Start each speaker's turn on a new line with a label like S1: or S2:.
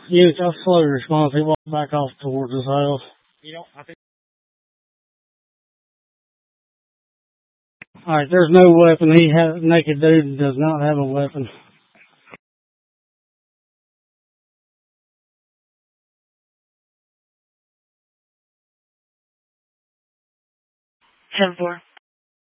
S1: Yeah, that's slow response. He walked back off towards his house. Alright, there's no weapon. He has naked dude does not have a weapon.
S2: 10-4.